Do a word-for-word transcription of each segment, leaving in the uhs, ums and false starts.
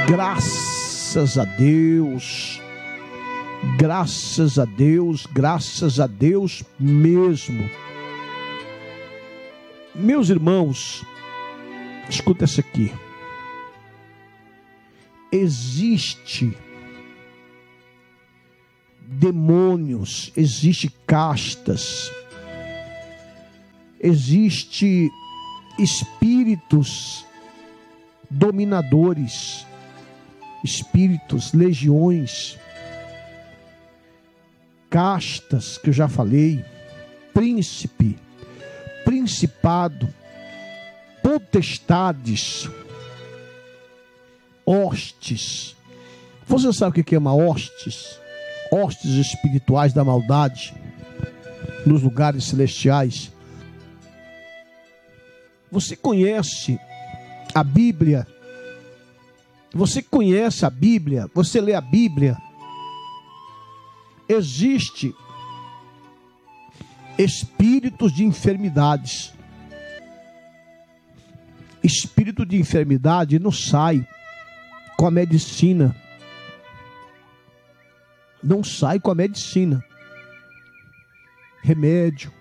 Graças a Deus, graças a Deus, graças a Deus mesmo. Meus irmãos, escuta essa aqui. Existe demônios, existe castas, existe espíritos dominadores, espíritos, legiões, castas, que eu já falei, príncipe, principado, potestades, hostes. Você sabe o que é uma hostes? Hostes espirituais da maldade nos lugares celestiais. Você conhece a Bíblia? Você conhece a Bíblia? Você lê a Bíblia? Existe espíritos de enfermidades. Espírito de enfermidade não sai com a medicina. Não sai com a medicina. Remédio.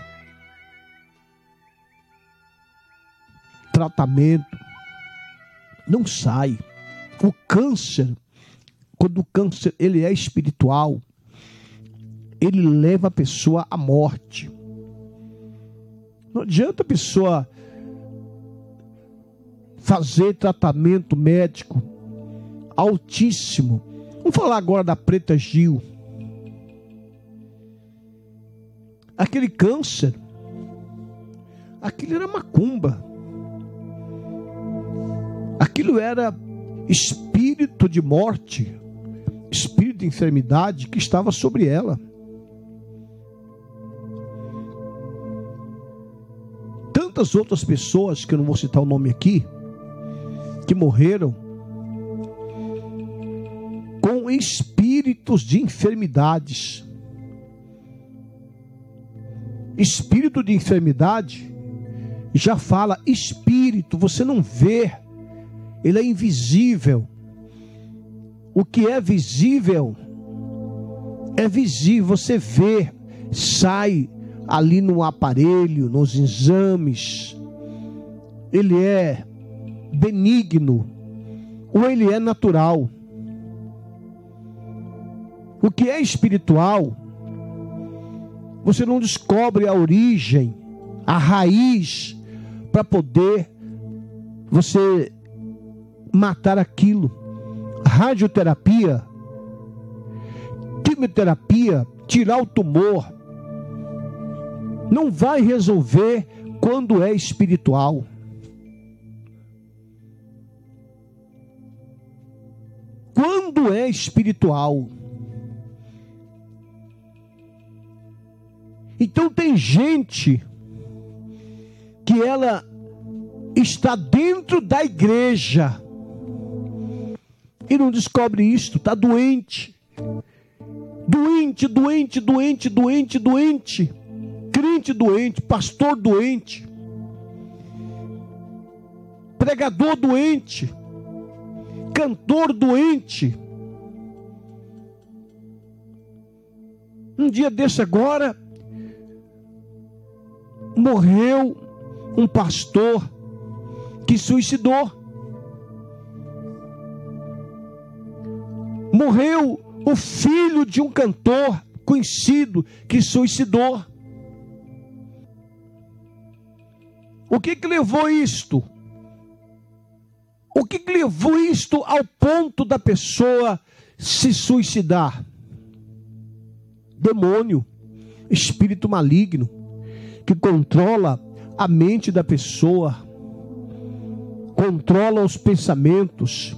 Tratamento. Não sai. O câncer, quando o câncer ele é espiritual, ele leva a pessoa à morte. Não adianta a pessoa fazer tratamento médico altíssimo. Vamos falar agora da Preta Gil. Aquele câncer, aquilo era macumba. Aquilo era espírito de morte, espírito de enfermidade que estava sobre ela. Tantas outras pessoas, que eu não vou citar o nome aqui, que morreram com espíritos de enfermidades. Espírito de enfermidade já fala espírito, você não vê, ele é invisível. O que é visível é visível, você vê, sai ali no aparelho, nos exames. Ele é benigno ou ele é natural. O que é espiritual, você não descobre a origem, a raiz, para poder você matar aquilo. Radioterapia, quimioterapia, tirar o tumor, não vai resolver quando é espiritual. Quando é espiritual. Então tem gente que ela está dentro da igreja e não descobre isto, está doente. Doente, doente, doente, doente, doente. Crente doente, pastor doente. Pregador doente. Cantor doente. Um dia desse agora, morreu um pastor que suicidou. Morreu o filho de um cantor conhecido que suicidou. O que que levou isto? O que que levou isto ao ponto da pessoa se suicidar? Demônio, espírito maligno, que controla a mente da pessoa, controla os pensamentos.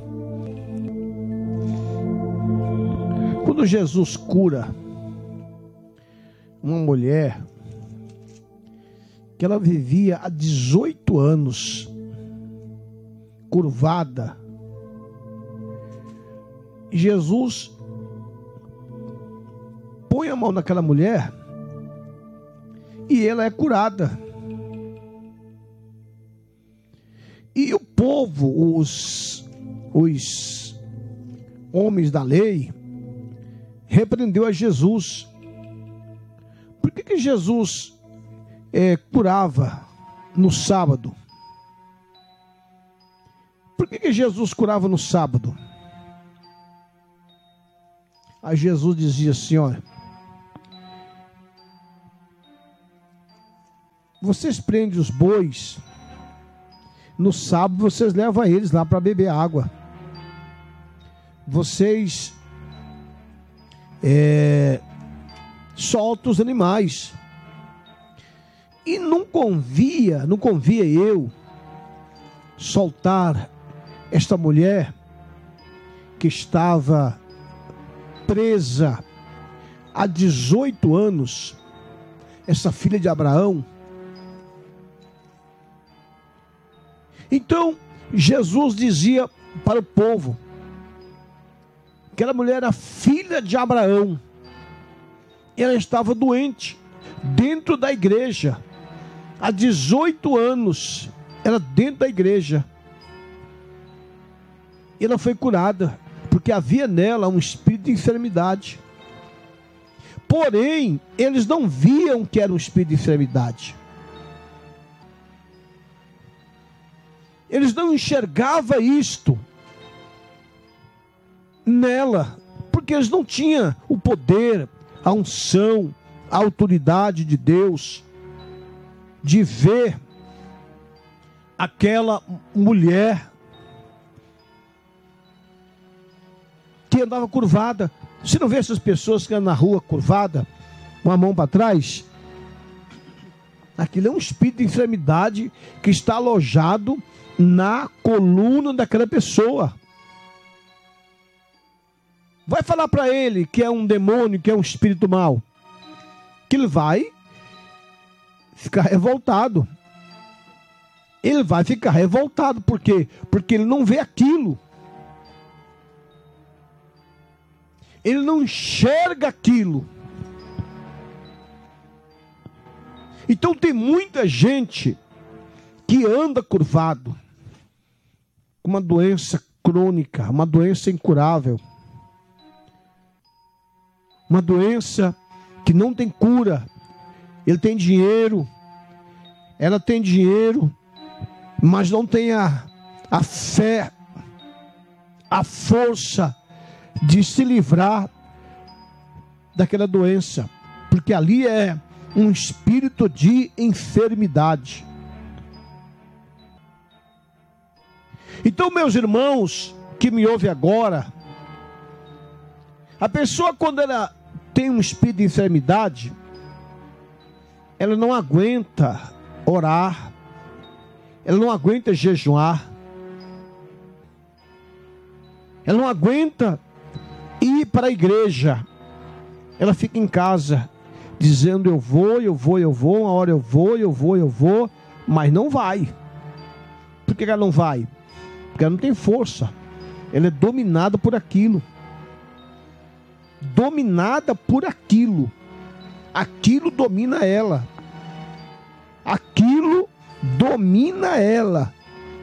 Quando Jesus cura uma mulher que ela vivia há dezoito anos curvada, Jesus põe a mão naquela mulher e ela é curada. E o povo, os os homens da lei, repreendeu a Jesus. Por que que Jesus é, curava no sábado? Por que que Jesus curava no sábado? Aí Jesus dizia assim, olha, vocês prendem os bois, no sábado vocês levam eles lá para beber água. Vocês é, soltam os animais. E não convia, não convia eu soltar esta mulher que estava presa há dezoito anos, essa filha de Abraão. Então, Jesus dizia para o povo, aquela mulher era filha de Abraão, ela estava doente, dentro da igreja, há dezoito anos, era dentro da igreja, e ela foi curada, porque havia nela um espírito de enfermidade. Porém, eles não viam que era um espírito de enfermidade. Eles não enxergavam isto nela, porque eles não tinham o poder, a unção, a autoridade de Deus, de ver aquela mulher que andava curvada. Você não vê essas pessoas que andam na rua curvada, com a mão para trás? Aquilo é um espírito de enfermidade que está alojado na coluna daquela pessoa. Vai falar para ele que é um demônio, que é um espírito mau, que ele vai ficar revoltado. Ele vai ficar revoltado, por quê? Porque ele não vê aquilo. Ele não enxerga aquilo. Então tem muita gente que anda curvado, com uma doença crônica, uma doença incurável, uma doença que não tem cura. Ele tem dinheiro, ela tem dinheiro, mas não tem a, a fé, a força de se livrar daquela doença, porque ali é um espírito de enfermidade. Então, meus irmãos que me ouvem agora, a pessoa, quando ela tem um espírito de enfermidade, ela não aguenta orar, ela não aguenta jejuar, ela não aguenta ir para a igreja, ela fica em casa dizendo eu vou, eu vou, eu vou, uma hora eu vou, eu vou, eu vou, mas não vai. Por que ela não vai? Porque ela não tem força, ela é dominada por aquilo, dominada por aquilo, aquilo domina ela, aquilo domina ela.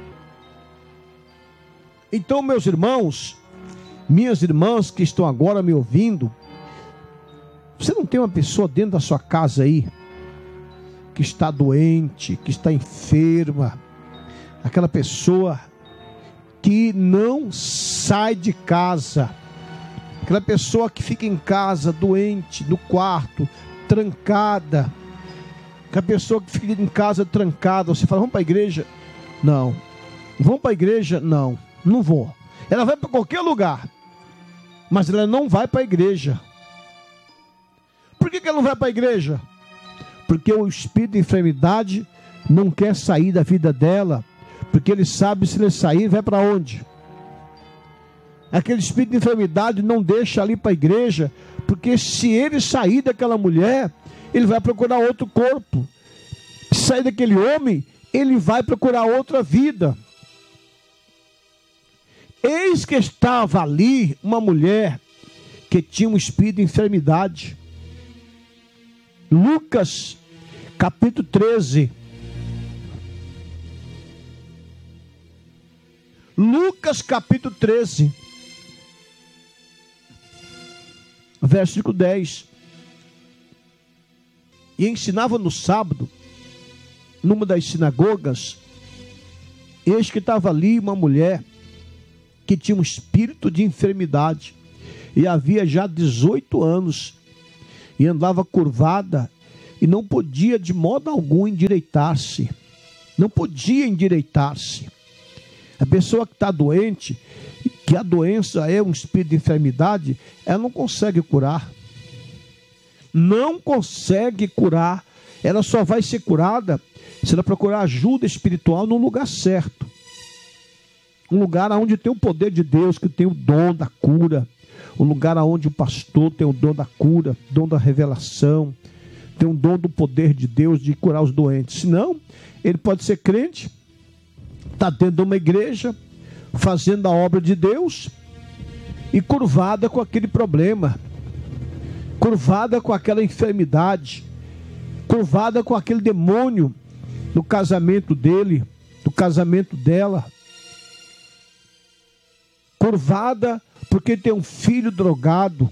Então, meus irmãos, minhas irmãs que estão agora me ouvindo, você não tem uma pessoa dentro da sua casa aí que está doente, que está enferma, aquela pessoa que não sai de casa, aquela pessoa que fica em casa doente, no quarto, trancada, aquela pessoa que fica em casa trancada, você fala, vamos para a igreja? Não. Vamos para a igreja? Não, não vou. Ela vai para qualquer lugar, mas ela não vai para a igreja. Por que que ela não vai para a igreja? Porque o espírito de enfermidade não quer sair da vida dela, porque ele sabe, se ele sair, vai para onde? Aquele espírito de enfermidade não deixa ali para a igreja, porque se ele sair daquela mulher, ele vai procurar outro corpo. Se sair daquele homem, ele vai procurar outra vida. Eis que estava ali uma mulher que tinha um espírito de enfermidade. Lucas, capítulo treze. Lucas capítulo treze, versículo dez. E ensinava no sábado, numa das sinagogas, eis que estava ali uma mulher que tinha um espírito de enfermidade, e havia já dezoito anos, e andava curvada, e não podia de modo algum endireitar-se, não podia endireitar-se. A pessoa que está doente, que a doença é um espírito de enfermidade, ela não consegue curar, não consegue curar, ela só vai ser curada se ela procurar ajuda espiritual no lugar certo, um lugar onde tem o poder de Deus, que tem o dom da cura, um lugar onde o pastor tem o dom da cura, dom da revelação, tem o dom do poder de Deus de curar os doentes. Senão, ele pode ser crente, está dentro de uma igreja, fazendo a obra de Deus, e curvada com aquele problema, curvada com aquela enfermidade, curvada com aquele demônio no casamento dele, no casamento dela, curvada porque tem um filho drogado,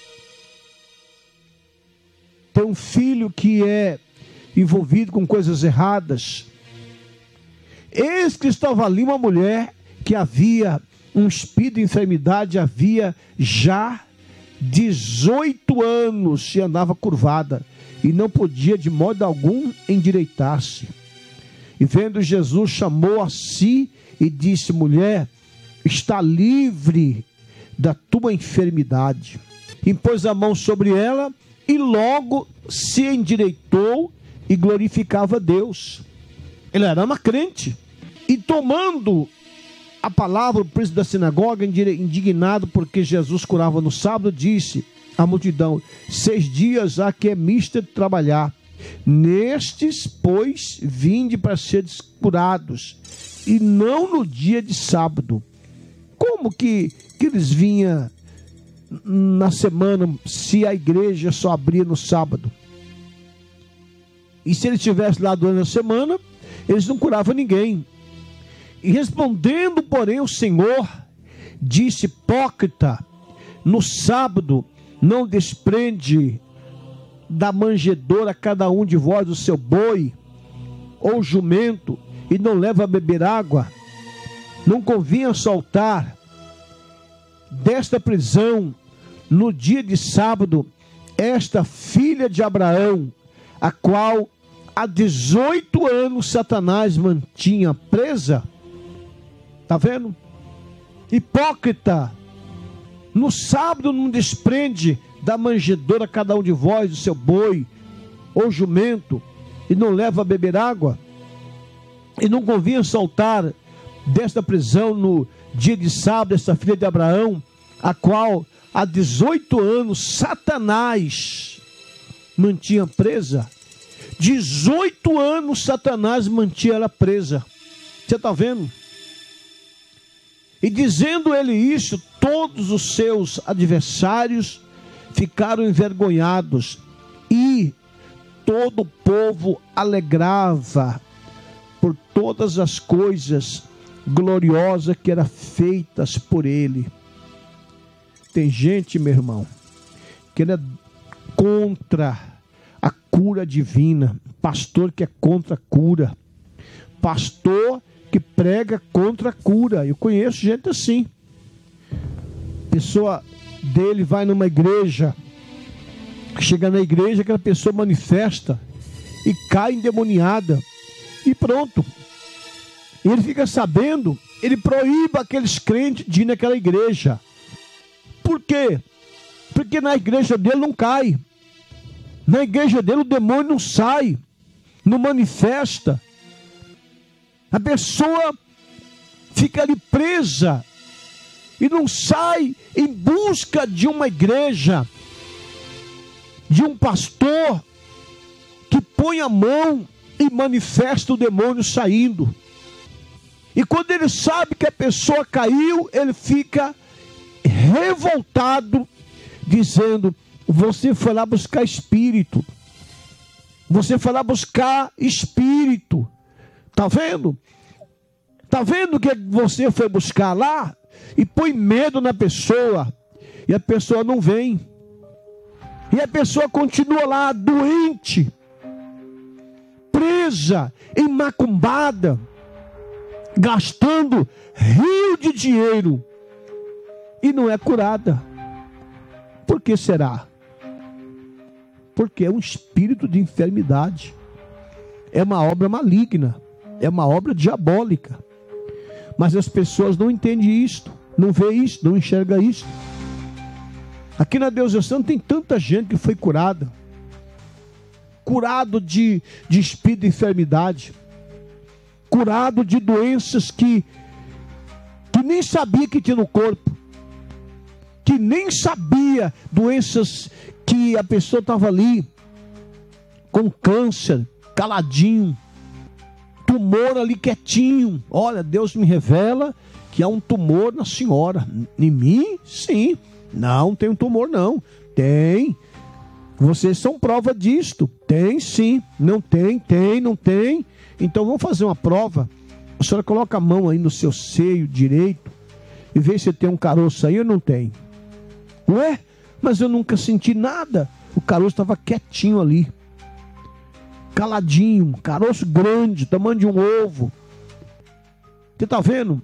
tem um filho que é envolvido com coisas erradas. Eis que estava ali uma mulher que havia um espírito de enfermidade, havia já dezoito anos e andava curvada, e não podia de modo algum endireitar-se. E vendo Jesus, chamou a si e disse: mulher, está livre da tua enfermidade. Impôs a mão sobre ela e logo se endireitou e glorificava a Deus. Ele era uma crente. E tomando a palavra, o príncipe da sinagoga, indignado porque Jesus curava no sábado, disse à multidão: seis dias há que é mister de trabalhar. Nestes, pois, vinde para seres curados, e não no dia de sábado. Como que, que eles vinham na semana se a igreja só abria no sábado? E se ele estivesse lá durante a semana, eles não curavam ninguém. E respondendo, porém, o Senhor disse: hipócrita, no sábado não desprende da manjedoura cada um de vós o seu boi ou jumento, e não leva a beber água? Não convinha soltar desta prisão no dia de sábado esta filha de Abraão, a qual há dezoito anos Satanás mantinha presa? Está vendo? Hipócrita, no sábado não desprende da manjedoura cada um de vós o seu boi ou jumento, e não leva a beber água? E não convinha soltar desta prisão no dia de sábado esta filha de Abraão, a qual há dezoito anos Satanás mantinha presa? dezoito anos Satanás mantinha ela presa. Você está vendo? E dizendo ele isso, todos os seus adversários ficaram envergonhados, e todo o povo alegrava por todas as coisas gloriosas que eram feitas por ele. Tem gente, meu irmão, que ele é contra a cura divina, pastor que é contra a cura, pastor que prega contra a cura. Eu conheço gente assim. Pessoa dele vai numa igreja, chega na igreja, aquela pessoa manifesta e cai endemoniada, e pronto. Ele fica sabendo, ele proíbe aqueles crentes de ir naquela igreja. Por quê? Porque na igreja dele não cai, na igreja dele o demônio não sai, não manifesta. A pessoa fica ali presa e não sai em busca de uma igreja, de um pastor que põe a mão e manifesta o demônio saindo. E quando ele sabe que a pessoa caiu, ele fica revoltado, dizendo: você foi lá buscar espírito, você foi lá buscar espírito. Está vendo? Está vendo o que você foi buscar lá? E põe medo na pessoa. E a pessoa não vem. E a pessoa continua lá, doente, presa, emacumbada, gastando rio de dinheiro. E não é curada. Por que será? Porque é um espírito de enfermidade. É uma obra maligna. É uma obra diabólica. Mas as pessoas não entendem isto, não vê isto, não enxerga isto. Aqui na Deus é Santo tem tanta gente que foi curada. Curado de, de espírito de enfermidade. Curado de doenças que, que nem sabia que tinha no corpo. Que nem sabia, doenças que a pessoa estava ali com câncer, caladinho, tumor ali quietinho. Olha, Deus me revela que há um tumor na senhora. Em mim? Sim. Não, tem um tumor não. Tem. Vocês são prova disto. Tem sim. Não tem, tem, não tem. Então vamos fazer uma prova. A senhora coloca a mão aí no seu seio direito e vê se tem um caroço aí ou não tem. Ué? Mas eu nunca senti nada. O caroço estava quietinho ali. Caladinho, caroço grande, tamanho de um ovo. Você está vendo?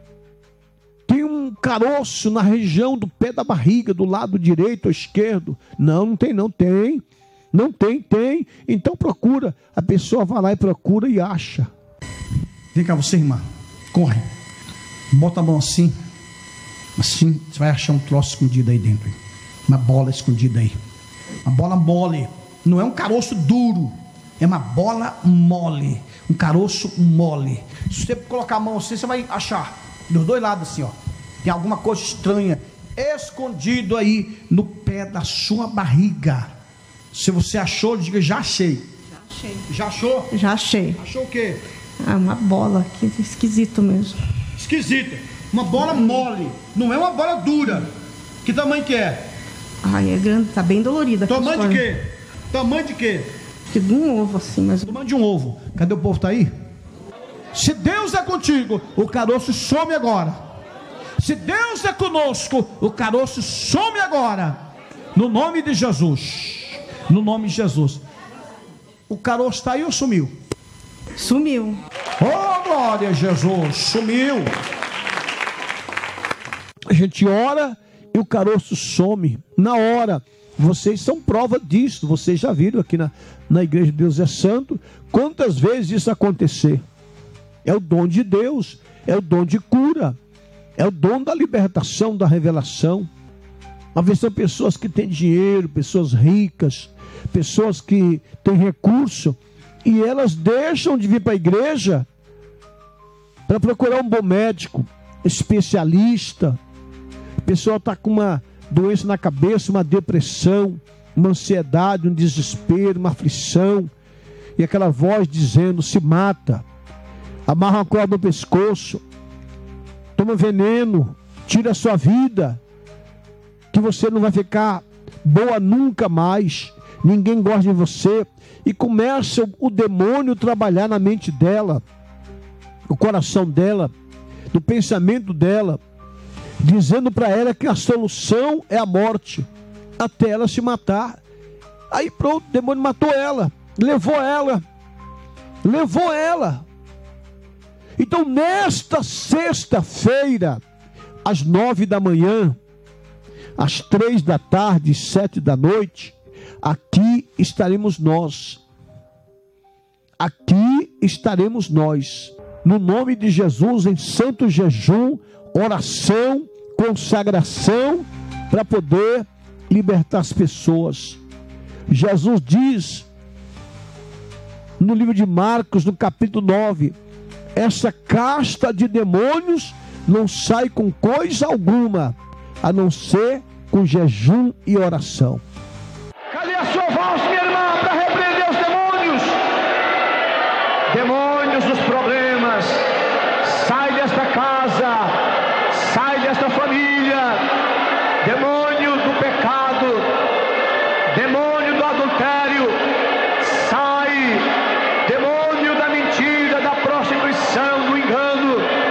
Tem um caroço na região do pé da barriga, do lado direito ou esquerdo. Não, não tem não, tem. Não tem, tem. Então procura. A pessoa vai lá e procura e acha. Vem cá você, irmã. Corre. Bota a mão assim. Assim, você vai achar um troço escondido aí dentro. Uma bola escondida aí. Uma bola mole. Não é um caroço duro. É uma bola mole. Um caroço mole. Se você colocar a mão assim, você vai achar. Dos dois lados assim, ó. Tem alguma coisa estranha escondido aí no pé da sua barriga. Se você achou, diga, já achei. Já achei. Já achou? Já achei. Achou o quê? Ah, uma bola. Que esquisito mesmo. Esquisita. Uma bola mole. Não é uma bola dura. Que tamanho que é? Ai, é grande. Tá bem dolorida. Tamanho de quê? Tamanho de quê? De um ovo assim, mas... Tamanho de um ovo. Cadê o povo? Tá aí? Se Deus é contigo, o caroço some agora. Se Deus é conosco, o caroço some agora. No nome de Jesus. No nome de Jesus. O caroço está aí ou sumiu? Sumiu. Oh, glória a Jesus. Sumiu. A gente ora e o caroço some na hora. Vocês são prova disso. Vocês já viram aqui na, na igreja de Deus é Santo quantas vezes isso acontecer. É o dom de Deus, é o dom de cura, é o dom da libertação, da revelação. Às vezes são pessoas que têm dinheiro, pessoas ricas, pessoas que têm recurso, e elas deixam de vir para a igreja para procurar um bom médico, especialista. A pessoa está com uma doença na cabeça, uma depressão, uma ansiedade, um desespero, uma aflição, e aquela voz dizendo, se mata. Amarra uma corda no pescoço, toma veneno, tira a sua vida, que você não vai ficar boa nunca mais, ninguém gosta de você, e começa o demônio a trabalhar na mente dela, no coração dela, no pensamento dela, dizendo para ela que a solução é a morte, até ela se matar. Aí pronto, o demônio matou ela, levou ela, levou ela. Então, nesta sexta-feira, às nove da manhã, às três da tarde, sete da noite, aqui estaremos nós. Aqui estaremos nós, no nome de Jesus, em santo jejum, oração, consagração, para poder libertar as pessoas. Jesus diz, no livro de Marcos, no capítulo nove, essa casta de demônios não sai com coisa alguma, a não ser com jejum e oração. Cadê a sua voz, minha irmã, para repreender os demônios? Demônios dos problemas, sai desta casa, sai desta família, demônio do pecado, demônio do adultério, sai, demônio da mentira, da prostituição, do engano,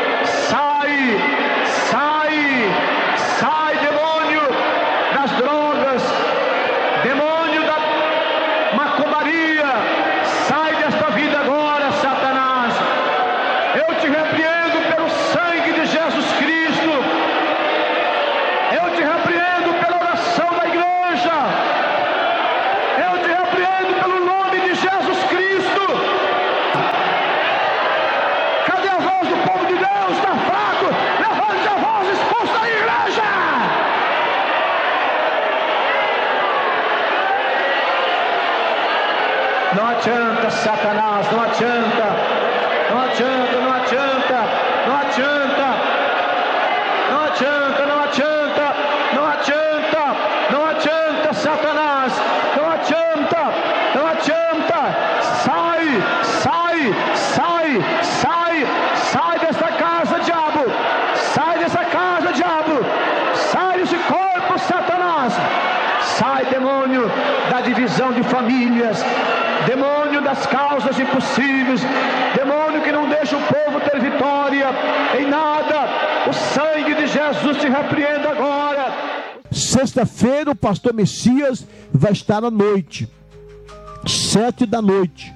adianta, Satanás, não adianta, não adianta, não adianta, não adianta, não adianta, não adianta, não adianta, não adianta, Satanás, não adianta, não adianta, sai, sai, sai, sai, sai desta casa, diabo, sai dessa casa, diabo, sai desse corpo, Satanás, sai, demônio da divisão de famílias, demônio das causas impossíveis, demônio que não deixa o povo ter vitória em nada. O sangue de Jesus te repreenda agora. Sexta-feira o pastor Messias vai estar à noite, sete da noite,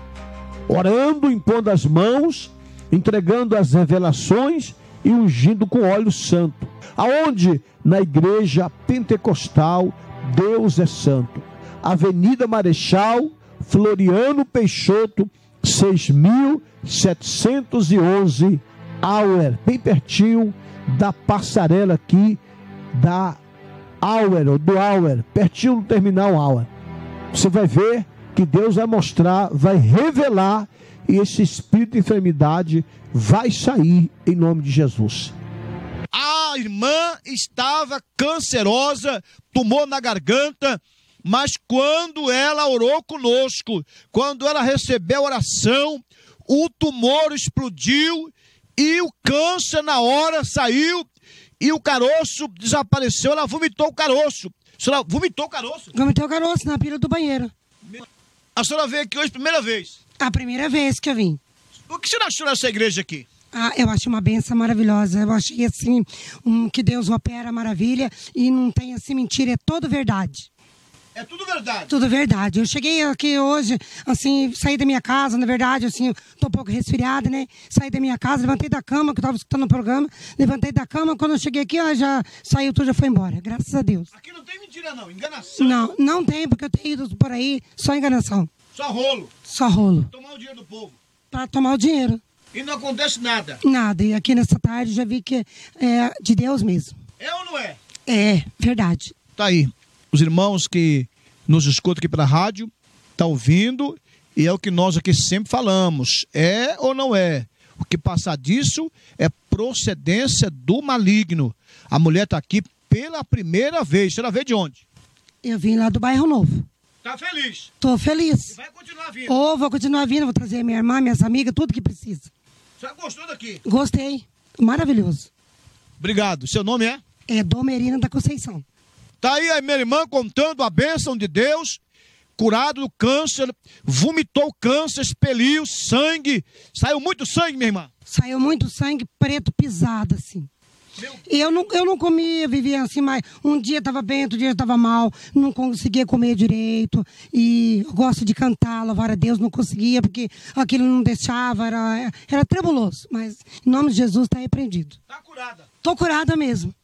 orando, impondo as mãos, entregando as revelações e ungindo com óleo santo. Aonde? Na igreja pentecostal Deus é Santo, Avenida Marechal Floriano Peixoto, seis mil setecentos e onze, Auer, bem pertinho da passarela aqui da Auer, ou do Auer, pertinho do terminal Auer. Você vai ver que Deus vai mostrar, vai revelar, e esse espírito de enfermidade vai sair em nome de Jesus. A irmã estava cancerosa, tumor na garganta, mas quando ela orou conosco, quando ela recebeu a oração, o tumor explodiu e o câncer na hora saiu e o caroço desapareceu. Ela vomitou o caroço. A senhora vomitou o caroço? Vomitou o caroço na pila do banheiro. A senhora veio aqui hoje primeira vez? A primeira vez que eu vim. O que você achou dessa igreja aqui? Ah, eu acho uma benção maravilhosa. Eu achei assim, um, que Deus opera maravilha e não tem assim mentira, é tudo verdade. É tudo verdade? Tudo verdade. Eu cheguei aqui hoje, assim, saí da minha casa, na verdade, assim, tô um pouco resfriada, né? Saí da minha casa, levantei da cama, que eu tava escutando o programa, levantei da cama, quando eu cheguei aqui, ó, já saiu tudo, já foi embora, graças a Deus. Aqui não tem mentira não, enganação. Não, não tem, porque eu tenho ido por aí, só enganação. Só rolo. Só rolo. Tomar o dinheiro do povo. Pra tomar o dinheiro. E não acontece nada. Nada, e aqui nessa tarde já vi que é de Deus mesmo. É ou não é? É, verdade. Tá aí, os irmãos que nos escutam aqui pela rádio, tá ouvindo, e é o que nós aqui sempre falamos, é ou não é? O que passar disso é procedência do maligno. A mulher tá aqui pela primeira vez. Você veio de onde? Eu vim lá do Bairro Novo. Tá feliz? Tô feliz. E vai continuar vindo? Ou vou continuar vindo, vou trazer minha irmã, minhas amigas, tudo que precisa. Você gostou daqui? Gostei, maravilhoso. Obrigado. Seu nome é? É Domerina da Conceição. Tá aí a minha irmã contando a bênção de Deus, curado do câncer, vomitou o câncer, expeliu sangue, saiu muito sangue, minha irmã? Saiu muito sangue preto pisado, assim. Meu... E eu não, eu não comia, vivia assim, mas um dia estava bem, outro dia estava mal, não conseguia comer direito, e eu gosto de cantar, louvar a Deus, não conseguia, porque aquilo não deixava, era, era trebuloso, mas em nome de Jesus está repreendido. Tá curada? Tô curada mesmo.